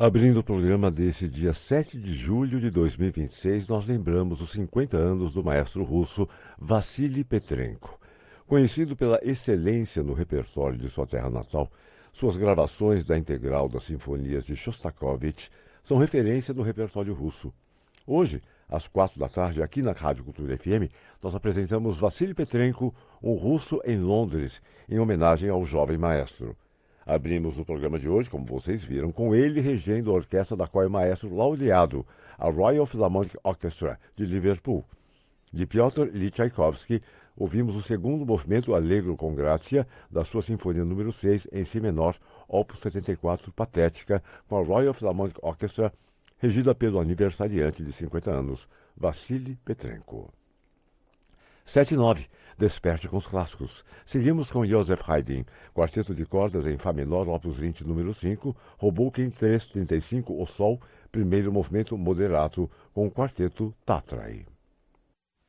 Abrindo o programa desse dia 7 de julho de 2026, nós lembramos os 50 anos do maestro russo Vassily Petrenko. Conhecido pela excelência no repertório de sua terra natal, suas gravações da integral das sinfonias de Shostakovich são referência no repertório russo. Hoje, às 4 da tarde, aqui na Rádio Cultura FM, nós apresentamos Vassily Petrenko, um russo em Londres, em homenagem ao jovem maestro. Abrimos o programa de hoje, como vocês viram, com ele regendo a orquestra da qual é maestro laureado, a Royal Philharmonic Orchestra de Liverpool. De Piotr Ilyich Tchaikovsky, ouvimos o segundo movimento Allegro com Grazia da sua Sinfonia número 6 em Si menor, opus 74, Patética, com a Royal Philharmonic Orchestra, regida pelo aniversariante de 50 anos, Vassily Petrenko. 7 e 9, Desperte com os clássicos. Seguimos com Joseph Haydn, quarteto de cordas em Fá menor, opus 20, número 5, Hoboken 335, O Sol, primeiro movimento moderato, com o quarteto Tatray.